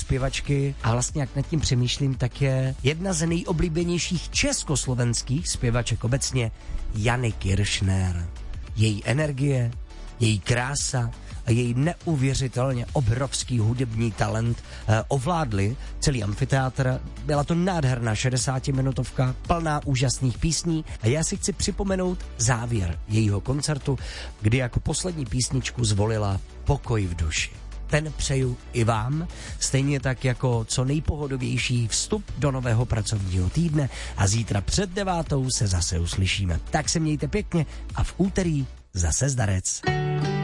zpěvačky a vlastně jak nad tím přemýšlím, tak je jedna z nejoblíbenějších československých zpěvaček obecně Jany Kiršner. Její energie, její krása a její neuvěřitelně obrovský hudební talent ovládli celý amfiteátr. Byla to nádherná 60-minutovka, plná úžasných písní a já si chci připomenout závěr jejího koncertu, kdy jako poslední písničku zvolila Pokoj v duši. Ten přeju i vám, stejně tak jako co nejpohodovější vstup do nového pracovního týdne a zítra před 9 se zase uslyšíme. Tak se mějte pěkně a v úterý zase zdarec.